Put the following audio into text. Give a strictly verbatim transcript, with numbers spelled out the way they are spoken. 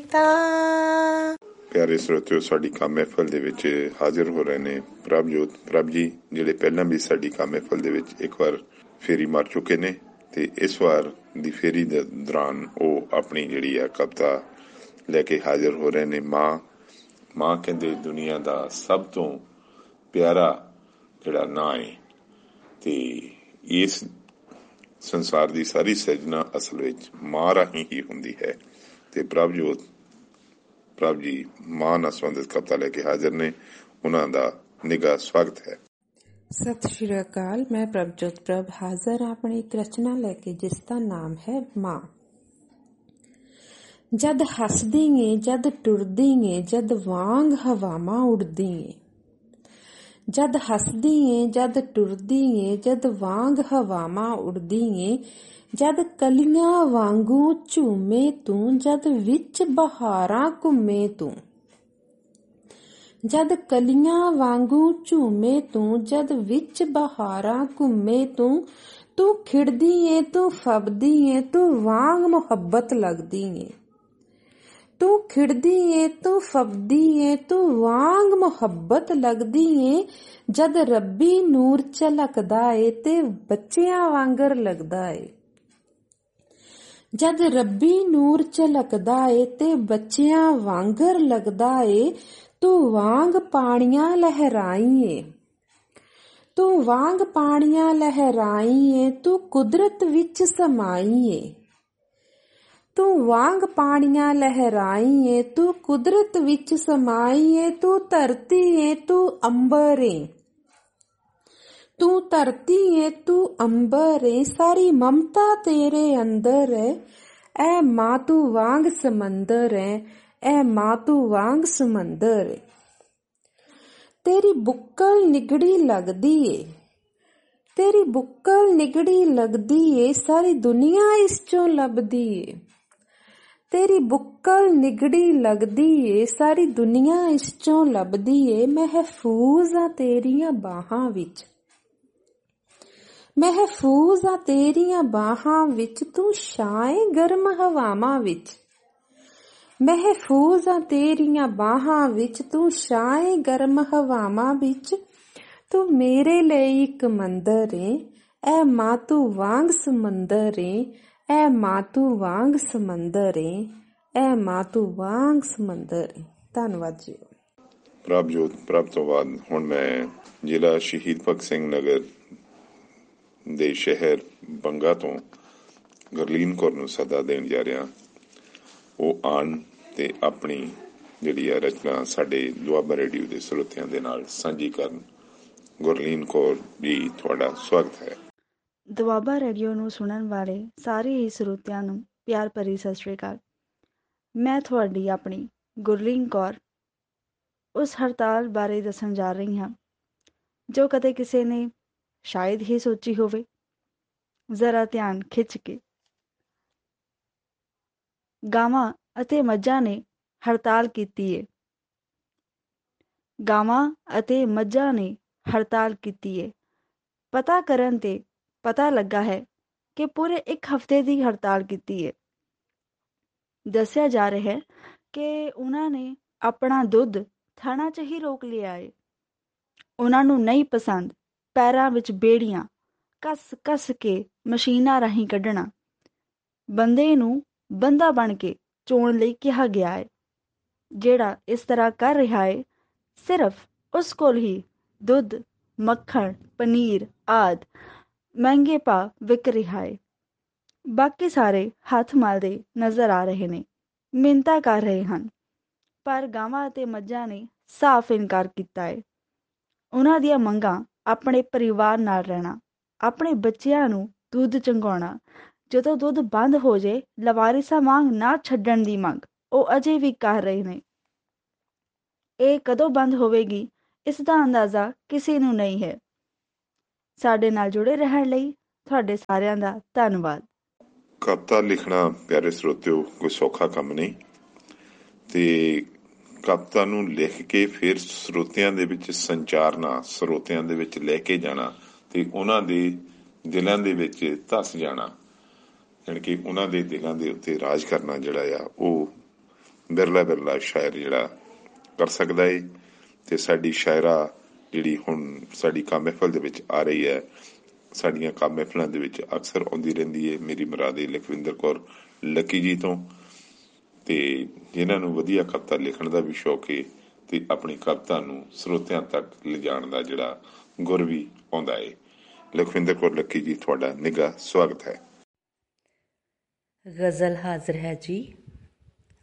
ਕੀਤਾ। ਪਿਆਰੇ ਸਰੋਤਿਓ, ਸਾਡੀ ਕੰਮ ਮਹਿਫਲ ਦੇ ਵਿੱਚ ਹਾਜ਼ਰ ਹੋ ਰਹੇ ਨੇ ਪ੍ਰਭਜੋਤ ਪ੍ਰਭ ਜੀ, ਜਿਹੜੇ ਪਹਿਲਾਂ ਵੀ ਸਾਡੀ ਕੰਮ ਮਹਿਫਲ ਦੇ ਵਿੱਚ ਇੱਕ ਵਾਰ ਫੇਰੀ ਮਾਰ ਚੁੱਕੇ ਨੇ ਤੇ ਇਸ ਵਾਰ ਦੀ ਫੇਰੀ ਦੇ ਦੌਰਾਨ ਉਹ ਆਪਣੀ ਜਿਹੜੀ ਆ ਕਵਿਤਾ ਲੈ ਕੇ ਹਾਜ਼ਰ ਹੋ ਰਹੇ ਨੇ। ਮਾਂ ਮਾਂ ਕਹਿੰਦੇ ਦੁਨੀਆ ਦਾ ਸਭ ਤੋਂ ਪਿਆਰਾ ਜਿਹੜਾ ਨਾਂ ਹੈ ਤੇ ਇਸ ਸੰਸਾਰ ਦੀ ਸਾਰੀ ਸਿਰਜਣਾ ਅਸਲ ਵਿੱਚ ਮਾਂ ਰਾਹੀਂ ਹੀ ਹੁੰਦੀ ਹੈ। ਤੇ ਪ੍ਰਭਜੋਤ ਪ੍ਰਭ ਜੀ ਮਾਂ ਨਾਲ ਸੰਬੰਧਿਤ ਕਵਿਤਾ ਲੈ ਕੇ ਹਾਜ਼ਰ ਨੇ। ਉਹਨਾਂ ਦਾ ਨਿੱਘਾ ਸਵਾਗਤ ਹੈ। ਸਤਿ ਸ਼੍ਰੀ ਅਕਾਲ। ਮੈਂ ਪ੍ਰਭਜੋਤ ਪ੍ਰਭ ਹਾਜ਼ਰ ਹਾਂ ਆਪਣੀ ਇੱਕ ਰਚਨਾ ਲੈ ਕੇ, ਜਿਸ ਦਾ ਨਾਮ ਹੈ ਮਾਂ। ਜਦ ਹੱਸਦੀ ਏ, ਜਦ ਟੁਰਦੀ ਏ, ਜਦ ਵਾਂਗ ਹਵਾਵਾਂ ਉੜਦੀ ਏ। ਜਦ ਹੱਸਦੀ ਏ, ਜਦ ਟੁਰਦੀ ਏ, ਜਦ ਵਾਂਗ ਹਵਾਵਾਂ ਉੜਦੀ ਏ। ਜਦ ਕਲੀਆਂ ਵਾਂਗੂ ਝੂਮੇ ਤੂੰ, ਜਦ ਵਿੱਚ ਬਹਾਰਾਂ ਘੁੰਮੇ ਤੂੰ। ਜਦ ਕਲੀਆਂ ਵਾਂਗੂ ਝੂਮੇ ਤੂੰ, ਜਦ ਵਿੱਚ ਬਹਾਰਾਂ ਘੁੰਮੇ ਤੂੰ। ਤੂੰ ਖਿੜਦੀ ਏ, ਤੂੰ ਫੱਬਦੀ ਏ, ਤੂੰ ਵਾਂਗ ਮੁਹੱਬਤ ਲੱਗਦੀ ਏ। ਤੂੰ ਖਿੜਦੀ ਏ, ਤੂੰ ਫੱਬਦੀ ਏ, ਤੂੰ ਵਾਂਗ ਮੁਹੱਬਤ ਲੱਗਦੀ ਏ। ਜਦ ਰੱਬੀ ਨੂਰ ਝਲਕਦਾ ਏ ਤੇ ਬੱਚਿਆਂ ਵਾਂਗਰ ਲੱਗਦਾ ਏ। ਜਦ ਰੱਬੀ ਨੂਰ ਝਲਕਦਾ ਏ ਤੇ ਬੱਚਿਆਂ ਵਾਂਗਰ ਲੱਗਦਾ ਏ। ਤੂੰ ਵਾਂਗ ਪਾਣੀਆਂ ਲਹਿਰਾਈ ਏ, ਤੂੰ ਵਾਂਗ ਪਾਣੀਆਂ ਲਹਿਰਾਈ ਏ। ਤੂੰ ਕੁਦਰਤ ਵਿੱਚ ਸਮਾਈ ਏ, ਤੂੰ ਵਾਂਗ ਪਾਣੀਆਂ ਲਹਿਰਾਈ ਏ। ਤੂੰ ਕੁਦਰਤ ਵਿੱਚ ਸਮਾਈ ਏ। ਤੂੰ ਧਰਤੀ ਏ, ਤੂੰ ਅੰਬਰ ਏ, ਤੂੰ ਧਰਤੀ ਏ, ਤੂੰ ਅੰਬਰ ਏ। ਸਾਰੀ ਮਮਤਾ ਤੇਰੇ ਅੰਦਰ ਏ। ਐ ਮਾਂ ਤੂੰ ਵਾਂਗ ਸਮੁੰਦਰ ਏ, ਐ ਮਾਂ ਤੂੰ ਵਾਂਗ ਸਮੁੰਦਰ ਏ। ਤੇਰੀ ਬੁੱਕਲ ਨਿਗੜੀ ਲੱਗਦੀ ਏ, ਤੇਰੀ ਬੁੱਕਲ ਨਿਗੜੀ ਲੱਗਦੀ ਏ। ਸਾਰੀ ਦੁਨੀਆ ਇਸ ਚੋਂ ਲੱਭਦੀ ਏ। ਤੇਰੀ ਬੁੱਕਲ ਨਿਗੜੀ ਲੱਗਦੀ ਏ, ਸਾਰੀ ਦੁਨੀਆ ਇਸ ਚੋਂ ਲੱਭਦੀ ਏ। ਮਹਿਫੂਜ਼ ਆ ਤੇਰੀਆਂ ਬਾਹਾਂ ਵਿੱਚ, ਮਹਿਫੂਜ਼ ਆ ਤੇਰੀਆਂ ਬਾਹਾਂ ਵਿੱਚ। ਤੂੰ ਛਾਏ ਗਰਮ ਹਵਾਵਾਂ ਵਿੱਚ, ਮਹਿਫੂਜ਼ ਆ ਤੇਰੀਆਂ ਬਾਹਾਂ ਵਿੱਚ। ਤੂੰ ਛਾਏ ਗਰਮ ਹਵਾਵਾਂ ਵਿੱਚ। ਤੂੰ ਮੇਰੇ ਲਈ ਇੱਕ ਮੰਦਰ ਏ, ਐ ਮਾਂ ਤੂੰ ਵਾਂਗ ਸਮੁੰਦਰ ਏ, ਐ ਮਾਂ ਤੂੰ ਵਾਂਗ ਸਮੁੰਦਰ ਏ, ਐ ਮਾਂ ਤੂੰ ਵਾਂਗ ਸਮੁੰਦਰ ਏ। ਧੰਨਵਾਦ ਜੀ। ਪ੍ਰਭਜੋਤ ਪ੍ਰਭ ਤੋਂ ਬਾਅਦ ਹੁਣ ਮੈਂ ਜ਼ਿਲ੍ਹਾ ਸ਼ਹੀਦ ਭਗਤ ਸਿੰਘ ਨਗਰ ਦੇ ਸ਼ਹਿਰ ਬੰਗਾ ਤੋਂ ਗੁਰਲੀਨ ਕੌਰ ਨੂੰ ਸੱਦਾ ਦੇਣ ਜਾ ਰਿਹਾ। ਉਹ ਆਉਣ ਤੇ ਆਪਣੀ ਜਿਹੜੀ ਆ ਰਚਨਾ ਸਾਡੇ ਦੁਆਬਾ ਰੇਡੀਓ ਦੇ ਸਰੋਤਿਆਂ ਦੇ ਨਾਲ ਸਾਂਝੀ ਕਰਨ। ਗੁਰਲੀਨ ਕੌਰ ਜੀ, ਤੁਹਾਡਾ ਸਵਾਗਤ ਹੈ। ਦੁਆਬਾ ਰੇਡੀਓ ਨੂੰ ਸੁਣਨ ਵਾਲੇ ਸਾਰੇ ਹੀ ਸਰੋਤਿਆਂ ਨੂੰ ਪਿਆਰ ਭਰੀ ਸਤਿ ਸ਼੍ਰੀ ਅਕਾਲ। ਮੈਂ ਤੁਹਾਡੀ ਆਪਣੀ ਗੁਰਲੀਨ ਕੌਰ ਉਸ ਹੜਤਾਲ ਬਾਰੇ ਦੱਸਣ ਜਾ ਰਹੀ ਹਾਂ ਜੋ ਕਦੇ ਕਿਸੇ ਨੇ ਸ਼ਾਇਦ ਹੀ ਸੋਚੀ ਹੋਵੇ। ਜ਼ਰਾ ਧਿਆਨ ਖਿੱਚ ਕੇ। ਗਾਵਾਂ ਅਤੇ ਮੱਝਾਂ ਨੇ ਹੜਤਾਲ ਕੀਤੀ ਏ, ਗਾਵਾਂ ਅਤੇ ਮੱਝਾਂ ਨੇ ਹੜਤਾਲ ਕੀਤੀ ਏ। ਪਤਾ ਕਰਨ ਤੇ ਪਤਾ ਲੱਗਾ ਹੈ ਕਿ ਪੂਰੇ ਇੱਕ ਹਫ਼ਤੇ ਦੀ ਹੜਤਾਲ ਕੀਤੀ ਏ। ਦੱਸਿਆ ਜਾ ਰਿਹਾ ਹੈ ਕਿ ਉਹਨਾਂ ਨੇ ਆਪਣਾ ਦੁੱਧ ਥਣਾ 'ਚ ਹੀ ਰੋਕ ਲਿਆ ਏ। ਉਹਨਾਂ ਨੂੰ ਨਹੀਂ ਪਸੰਦ ਪੈਰਾਂ ਵਿੱਚ ਬੇੜੀਆਂ ਕੱਸ ਕੱਸ ਕੇ ਮਸ਼ੀਨਾਂ ਰਾਹੀਂ ਕੱਢਣਾ। ਬੰਦੇ ਨੂੰ ਬੰਦਾ ਬਣ ਕੇ ਚੋਣ ਲਈ ਕਿਹਾ ਗਿਆ ਹੈ। ਜਿਹੜਾ ਇਸ ਤਰ੍ਹਾਂ ਕਰ ਰਿਹਾ ਹੈ, ਸਿਰਫ ਉਸ ਕੋਲ ਹੀ ਦੁੱਧ, ਮੱਖਣ, ਪਨੀਰ ਆਦਿ ਮਹਿੰਗੇ ਭਾਅ ਵਿਕ ਰਿਹਾ ਹੈ। ਬਾਕੀ ਸਾਰੇ ਹੱਥ ਮਲਦੇ ਨਜ਼ਰ ਆ ਰਹੇ ਨੇ, ਮਿੰਨਤਾਂ ਕਰ ਰਹੇ ਹਨ। ਪਰ ਗਾਵਾਂ ਅਤੇ ਮੱਝਾਂ ਨੇ ਸਾਫ਼ ਇਨਕਾਰ ਕੀਤਾ ਹੈ। ਉਹਨਾਂ ਦੀਆਂ ਮੰਗਾਂ ਆਪਣੇ ਪਰਿਵਾਰ ਨਾਲ ਰਹਿਣਾ, ਆਪਣੇ ਬੱਚਿਆਂ ਨੂੰ ਦੁੱਧ ਚੁੰਘਾਉਣਾ, ਜਦੋਂ ਦੁੱਧ ਬੰਦ ਹੋ ਜੇ ਲਵਾਰਿਸਾਂ ਵਾਂਗ ਨਾ ਛੱਡਣ ਦੀ ਮੰਗ ਉਹ ਅਜੇ ਵੀ ਕਰ ਰਹੇ ਨੇ। ਇਹ ਕਦੋਂ ਬੰਦ ਹੋਵੇਗੀ, ਇਸ ਦਾ ਅੰਦਾਜ਼ਾ ਕਿਸੇ ਨੂੰ ਨਹੀਂ ਹੈ। ਸਾਡੇ ਨਾਲ ਜੁੜੇ ਰਹਿਣ ਲਈ ਤੁਹਾਡੇ ਸਾਰਿਆਂ ਦਾ ਧੰਨਵਾਦ। ਕਵਿਤਾ ਲਿਖਣਾ ਪਿਆਰੇ ਸਰੋਤਿਓ ਕੋਈ ਸੌਖਾ ਕੰਮ ਨਹੀਂ ਤੇ ਕਵਿਤਾ ਨੂੰ ਲਿਖ ਕੇ ਫਿਰ ਸਰੋਤਿਆਂ ਦੇ ਵਿੱਚ ਸੰਚਾਰਨਾ, ਸਰੋਤਿਆਂ ਦੇ ਵਿੱਚ ਲੈ ਕੇ ਜਾਣਾ ਤੇ ਉਹਨਾਂ ਦੇ ਦਿਲਾਂ ਦੇ ਵਿੱਚ ਧੱਸ ਜਾਣਾ, ਯਾਨੀ ਕਿ ਉਹਨਾਂ ਦੇ ਦਿਲਾਂ ਦੇ ਉੱਤੇ ਰਾਜ ਕਰਨਾ ਜਿਹੜਾ ਆ ਉਹ ਬਿਰਲਾ ਬਿਰਲਾ ਸ਼ਾਇਰ ਜਿਹੜਾ ਕਰ ਸਕਦਾ ਏ। ਤੇ ਸਾਡੀ ਸ਼ਾਇਰਾ ਜਿਹੜੀ ਹੁਣ ਸਾਡੀ ਕੰਮ ਮਹਿਫਲ ਦੇ ਵਿੱਚ ਆ ਰਹੀ ਹੈ, ਸਾਡੀਆਂ ਕੰਮ ਮਹਿਫਲਾਂ ਦੇ ਵਿੱਚ ਅਕਸਰ ਆਉਂਦੀ ਰਹਿੰਦੀ ਹੈ, ਮੇਰੀ ਮੁਰਾਦੇ ਲਖਵਿੰਦਰ ਕੌਰ ਲੱਕੀ ਜੀ ਤੋਂ, ਤੇ ਜਿਨ੍ਹਾਂ ਨੂੰ ਵਧੀਆ ਕਵਿਤਾ ਲਿਖਣ ਦਾ ਵੀ ਸ਼ੌਕ ਹੈ ਤੇ ਆਪਣੀ ਕਵਿਤਾ ਨੂੰ ਸਰੋਤਿਆਂ ਤੱਕ ਲਿਜਾਣ ਦਾ ਜਿਹੜਾ ਗੁਰ ਵੀ ਆਉਂਦਾ ਏ। ਲਖਵਿੰਦਰ ਕੌਰ ਲੱਕੀ ਜੀ, ਤੁਹਾਡਾ ਨਿੱਘਾ ਸਵਾਗਤ ਹੈ। ਗਜ਼ਲ ਹਾਜ਼ਰ ਹੈ ਜੀ।